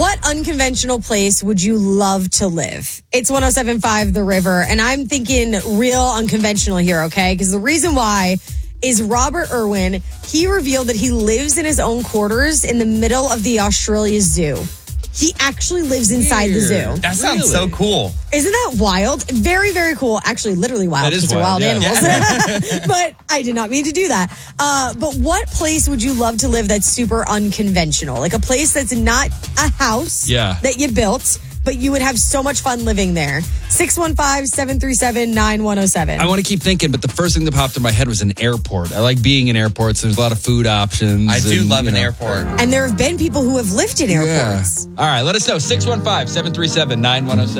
What unconventional place would you love to live? It's 107.5 The River, and I'm thinking real unconventional here, okay? Because the reason why is Robert Irwin, he revealed that he lives in his own quarters in the middle of the Australia Zoo. He actually lives inside the zoo. That sounds so cool. Isn't that wild? Very, very cool. Actually, literally wild. That is They're wild wild, animals. yeah. But I did not mean to do that. But what place would you love to live that's super unconventional? Like a place that's not a house that you built, but you would have so much fun living there. 615-737-9107. I want to keep thinking, but the first thing that popped in my head was an airport. I like being in airports. There's a lot of food options. I do love an airport. And there have been people who have lived in airports. All right, let us know. 615-737-9107.